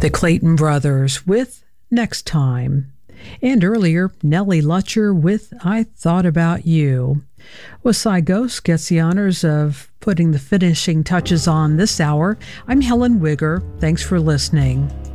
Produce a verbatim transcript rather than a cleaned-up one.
The Clayton Brothers with Next Time. And earlier, Nellie Lutcher with I Thought About You. Well, Cy Ghost gets the honors of putting the finishing touches on this hour. I'm Helen Wigger. Thanks for listening.